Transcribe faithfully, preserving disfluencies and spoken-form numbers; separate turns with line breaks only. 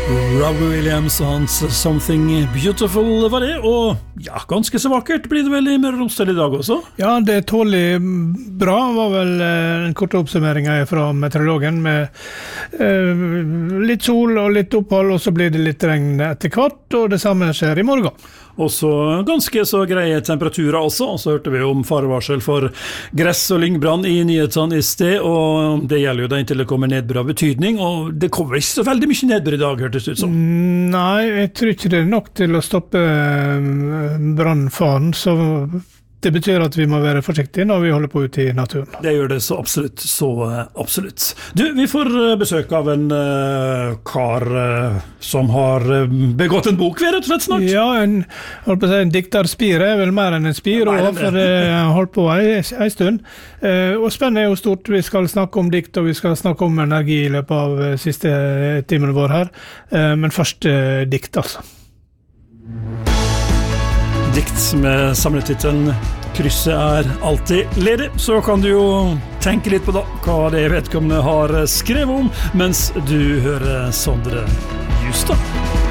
Robbie Williams og hans Something Beautiful var det, og ja, ganske så vakkert blir det vel i Møre og Romsdal i dag også?
Ja, det er tålig bra, var vel en kort oppsummering fra meteorologen med eh, litt sol og litt opphold, og så blir det litt regn etter hvert, og det samme skjer i morgen.
Og så ganske så greie temperaturer også, og så hørte vi om farevarsel for gress- og lyngbrann i nyhetene i sted, og det gjelder jo da inntil det kommer nedbør av betydning, og det kommer ikke så veldig mye nedbør i dag, hørtes det ut som.
Nei, jeg tror ikke det er nok til å stoppe brannfaren, så det betyr at vi må være forsiktige når vi holder på ute i naturen.
Det gjør det så absolutt, så absolutt. Du, vi får besøk av en uh, kar uh, som har begått en bok, rett og slett snart.
Ja, en, holdt på å si, en dikterspire er vel mer enn en spir, og for det har holdt på en stund. Uh, og spennende er jo stort, vi skal snakke om dikt, og vi skal snakke om energi i løpet av siste timen vår her. Uh, men først uh, dikt, altså.
Dikt med samletitelen «Krysset er alltid ledig», så kan du jo tenke litt på da, hva det vedkommende har skrevet om, mens du hører Sondre Justad.